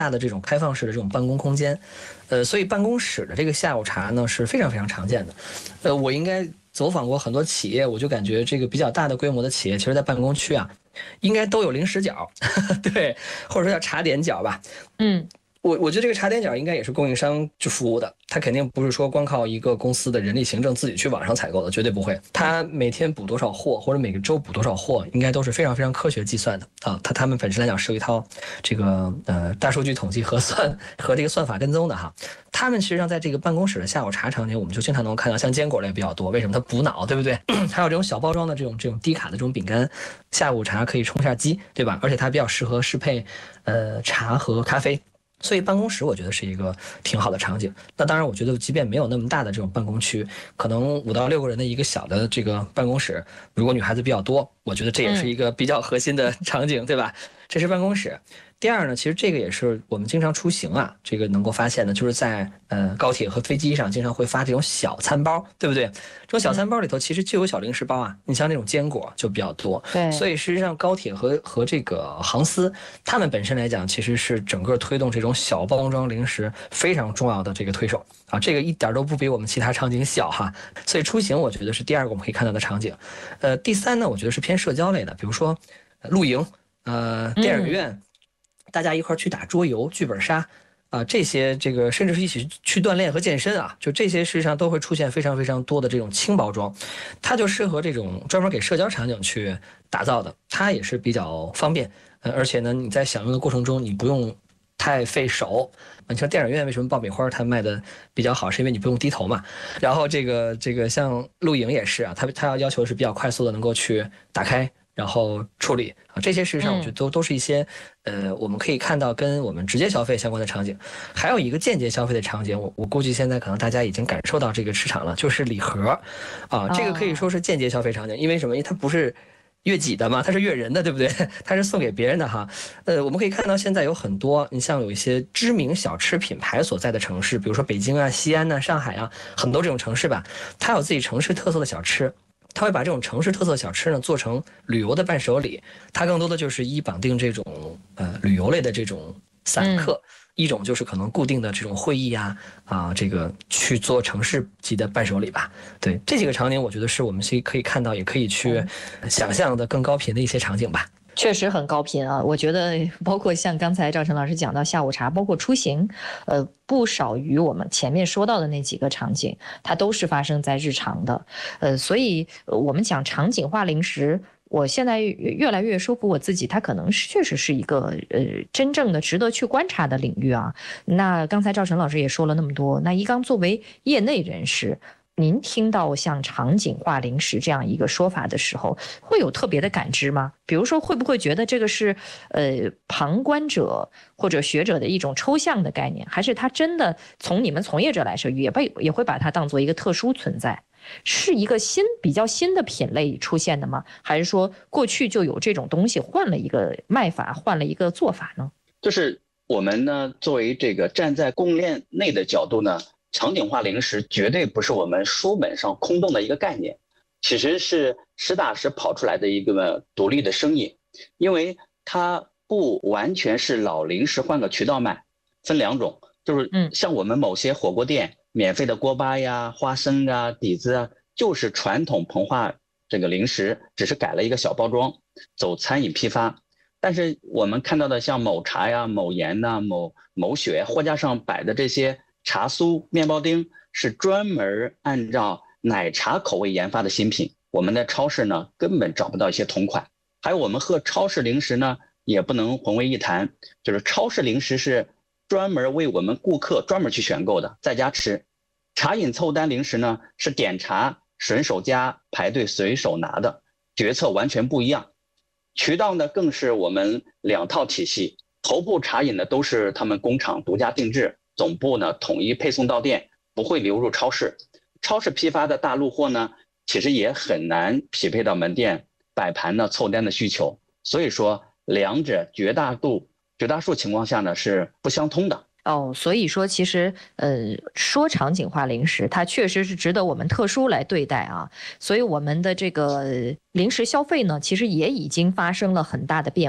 大的这种开放式的这种办公空间，所以办公室的这个下午茶呢是非常非常常见的。我应该走访过很多企业，我就感觉这个比较大的规模的企业，其实在办公区啊，应该都有零食角，对，或者说叫茶点角吧。我觉得这个茶点角应该也是供应商去服务的，他肯定不是说光靠一个公司的人力行政自己去网上采购的，绝对不会。他每天补多少货，或者每个周补多少货，应该都是非常非常科学计算的啊。他们本身来讲是有一套这个大数据统计核算和这个算法跟踪的哈。他们实际上在这个办公室的下午茶场景，我们就经常能看到像坚果类比较多，为什么？它补脑，对不对？还有这种小包装的这种低卡的这种饼干，下午茶可以充下饥，对吧？而且它比较适合适配茶和咖啡。所以办公室我觉得是一个挺好的场景。那当然，我觉得即便没有那么大的这种办公区，可能5到6个人的一个小的这个办公室，如果女孩子比较多，我觉得这也是一个比较核心的场景，对吧？这是办公室。第二呢，其实这个也是我们经常出行啊，这个能够发现的，就是在高铁和飞机上经常会发这种小餐包，对不对？这种小餐包里头其实就有小零食包啊，你像那种坚果就比较多。 对， 所以事实上高铁和这个航司，他们本身来讲，其实是整个推动这种小包装零食非常重要的这个推手啊，这个一点都不比我们其他场景小哈。所以出行我觉得是第二个我们可以看到的场景。第三呢，我觉得是偏社交类的，比如说露营，电影院。大家一块去打桌游、剧本杀，这些这个甚至是一起去锻炼和健身啊，就这些事实上都会出现非常非常多的这种轻包装，它就适合这种专门给社交场景去打造的，它也是比较方便，而且呢你在享用的过程中你不用太费手。你像电影院为什么爆米花它卖的比较好，是因为你不用低头嘛。然后这个像露营也是啊，它要求是比较快速的能够去打开。然后处理啊，这些事实上我觉得都是一些我们可以看到跟我们直接消费相关的场景。还有一个间接消费的场景，我估计现在可能大家已经感受到这个市场了，就是礼盒啊，这个可以说是间接消费场景，因为什么？因为它不是悦己的嘛，它是悦人的，对不对？它是送给别人的哈。我们可以看到现在有很多，你像有一些知名小吃品牌所在的城市，比如说北京啊、西安啊、上海啊，很多这种城市吧，它有自己城市特色的小吃。他会把这种城市特色小吃呢做成旅游的伴手礼，它更多的就是绑定这种旅游类的这种散客，一种就是可能固定的这种会议啊这个去做城市级的伴手礼吧。对，这几个场景我觉得是我们可以看到，也可以去想象的更高频的一些场景吧。 确实很高频啊！我觉得包括像刚才赵晨老师讲到下午茶，包括出行，不少于我们前面说到的那几个场景，它都是发生在日常的。所以我们讲场景化零食，我现在越来越说服我自己，它可能确实是一个真正的值得去观察的领域啊。那刚才赵晨老师也说了那么多，那一刚作为业内人士，您听到像场景化零食这样一个说法的时候，会有特别的感知吗？比如说，会不会觉得这个是旁观者或者学者的一种抽象的概念，还是它真的从你们从业者来说，也会把它当做一个特殊存在？是一个比较新的品类出现的吗？还是说过去就有这种东西，换了一个卖法，换了一个做法呢？ 就是我们呢，作为这个站在供应链内的角度呢，场景化零食绝对不是我们书本上空洞的一个概念，其实是实打实跑出来的一个独立的生意，因为它不完全是老零食换个渠道卖，分2种，就是像我们某些火锅店免费的锅巴呀、花生啊、底子啊，就是传统膨化这个零食，只是改了一个小包装，走餐饮批发。但是我们看到的像某茶呀、某盐呐、某雪货架上摆的这些茶酥、面包丁，是专门按照奶茶口味研发的新品，我们的超市呢根本找不到一些同款。还有我们和超市零食呢也不能混为一谈，就是超市零食是专门为我们顾客专门去选购的，在家吃。茶饮凑单零食呢是点茶顺手夹，排队随手拿的，决策完全不一样。渠道呢更是我们2套体系，头部茶饮呢都是他们工厂独家定制，总部呢统一配送到店，不会流入超市。超市批发的大陆货呢其实也很难匹配到门店摆盘呢凑单的需求，所以说两者绝大数情况下呢是不相通的。 所以说其实说场景化零食它确实是值得我们特殊来对待啊，所以我们的这个零食消费呢其实也已经发生了很大的变化。